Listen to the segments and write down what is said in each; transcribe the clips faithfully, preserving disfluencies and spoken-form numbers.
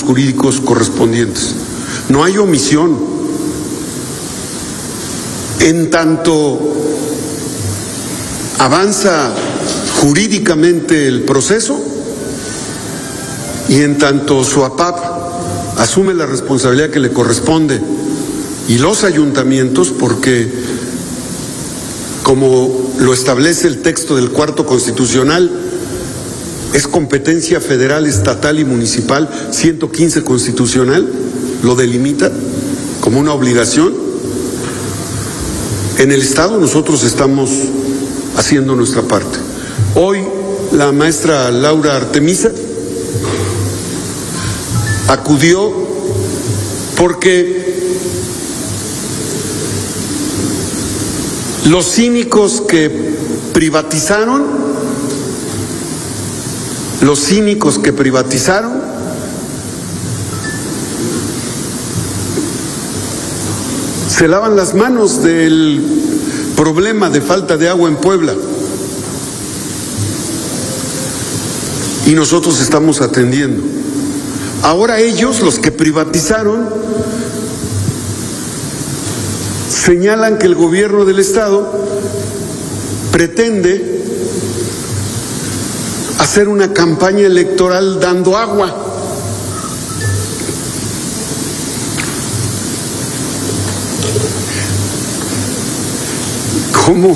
jurídicos correspondientes. No hay omisión. En tanto avanza jurídicamente el proceso y en tanto SUAPAP asume la responsabilidad que le corresponde y los ayuntamientos, porque como lo establece el texto del cuarto constitucional, es competencia federal, estatal y municipal, ciento quince constitucional, lo delimita como una obligación. En el Estado nosotros estamos haciendo nuestra parte. Hoy la maestra Laura Artemisa acudió porque los cínicos que privatizaron, los cínicos que privatizaron, se lavan las manos del problema de falta de agua en Puebla. Y nosotros estamos atendiendo. Ahora ellos, los que privatizaron, señalan que el gobierno del Estado pretende hacer una campaña electoral dando agua. ¿Cómo,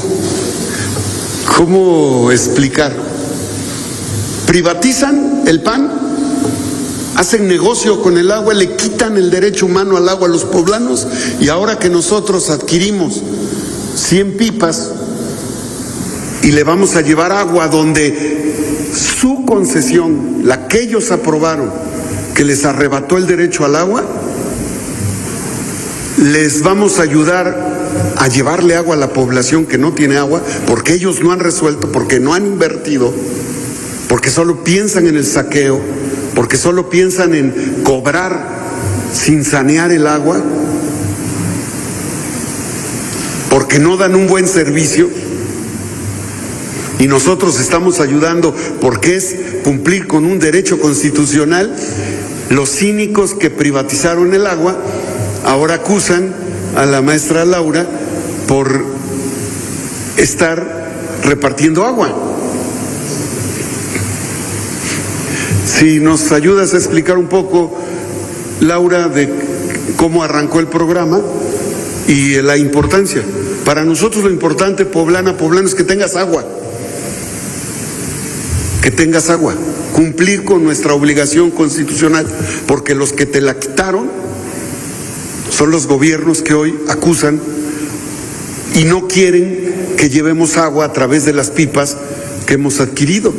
cómo explicar? Privatizan el P A N, hacen negocio con el agua, le quitan el derecho humano al agua a los poblanos, y ahora que nosotros adquirimos cien pipas y le vamos a llevar agua donde su concesión, la que ellos aprobaron, que les arrebató el derecho al agua, les vamos a ayudar a llevarle agua a la población que no tiene agua, porque ellos no han resuelto, porque no han invertido, porque solo piensan en el saqueo, porque solo piensan en cobrar sin sanear el agua, porque no dan un buen servicio. Y nosotros estamos ayudando porque es cumplir con un derecho constitucional. Los cínicos que privatizaron el agua ahora acusan a la maestra Laura por estar repartiendo agua. Si nos ayudas a explicar un poco, Laura, de cómo arrancó el programa y la importancia. Para nosotros lo importante, poblana, poblano, es que tengas agua. Que tengas agua. Cumplir con nuestra obligación constitucional, porque los que te la quitaron son los gobiernos que hoy acusan y no quieren que llevemos agua a través de las pipas que hemos adquirido.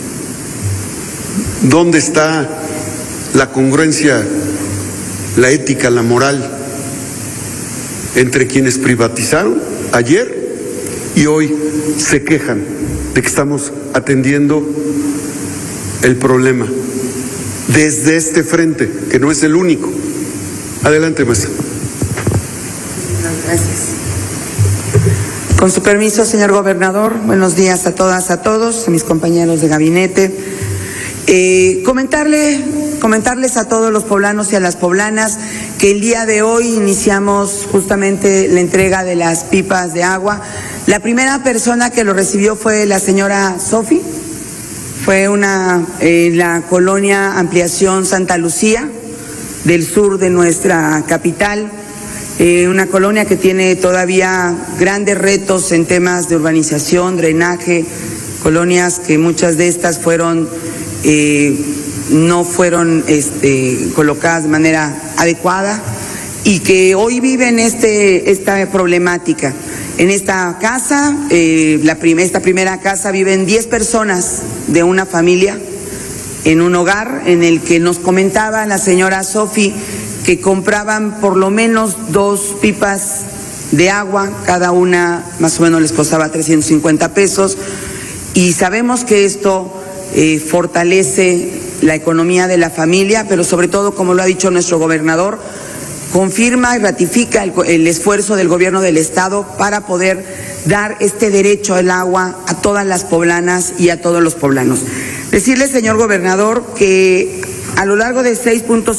¿Dónde está la congruencia, la ética, la moral entre quienes privatizaron ayer y hoy se quejan de que estamos atendiendo el problema desde este frente, que no es el único? Adelante, maestra. Gracias. Con su permiso, señor gobernador, buenos días a todas, a todos, a mis compañeros de gabinete. Eh, comentarle, comentarles a todos los poblanos y a las poblanas que el día de hoy iniciamos justamente la entrega de las pipas de agua. La primera persona que lo recibió fue la señora Sofi, fue una, eh, la colonia Ampliación Santa Lucía, del sur de nuestra capital, eh, una colonia que tiene todavía grandes retos en temas de urbanización, drenaje, colonias que muchas de estas fueron eh, no fueron este, colocadas de manera adecuada y que hoy viven este, esta problemática. En esta casa, eh, la prim esta primera casa, viven diez personas de una familia en un hogar en el que nos comentaba la señora Sofi que compraban por lo menos dos pipas de agua, cada una más o menos les costaba trescientos cincuenta pesos, y sabemos que esto eh, fortalece la economía de la familia, pero sobre todo, como lo ha dicho nuestro gobernador, confirma y ratifica el, el esfuerzo del gobierno del Estado para poder dar este derecho al agua a todas las poblanas y a todos los poblanos. Decirle, señor gobernador, que a lo largo de seis puntos